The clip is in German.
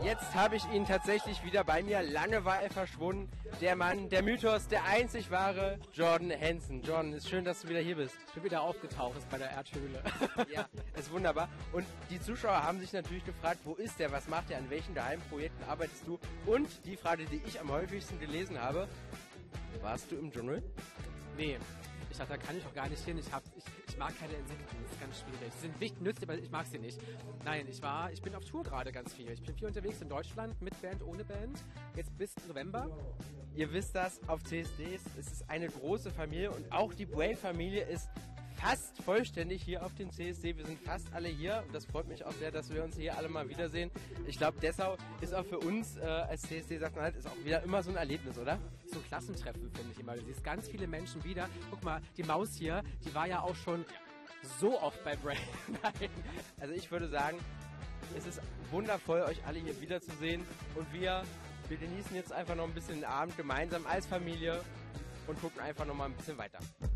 Jetzt habe ich ihn tatsächlich wieder bei mir. Lange war er verschwunden. Der Mann, der Mythos, der einzig wahre Jordan Hansen. Jordan, ist schön, dass du wieder hier bist. Ich bin wieder aufgetaucht, ist bei der Erdhöhle. Ja, ist wunderbar. Und die Zuschauer haben sich natürlich gefragt, wo ist der, was macht der, an welchen Geheimprojekten arbeitest du? Und die Frage, die ich am häufigsten gelesen habe, warst du im Dschungel? Nee. Ich dachte, da kann ich auch gar nicht hin. Ich mag keine Insekten, das ist ganz schwierig. Sie sind wichtig, nützlich, aber ich mag sie nicht. Nein, ich bin auf Tour gerade ganz viel. Ich bin viel unterwegs in Deutschland, mit Band, ohne Band. Jetzt bis November. Ihr wisst das, auf CSDs, es ist eine große Familie und auch die Brave-Familie ist fast vollständig hier auf dem CSD. Wir sind fast alle hier und das freut mich auch sehr, dass wir uns hier alle mal wiedersehen. Ich glaube, Dessau ist auch für uns als CSD, sagt man halt, ist auch wieder immer so ein Erlebnis, oder? So Klassentreffen finde ich immer. Du siehst ganz viele Menschen wieder. Guck mal, die Maus hier, die war ja auch schon so oft bei Brave. Nein. Also ich würde sagen, es ist wundervoll, euch alle hier wiederzusehen und wir genießen jetzt einfach noch ein bisschen den Abend gemeinsam als Familie und gucken einfach noch mal ein bisschen weiter.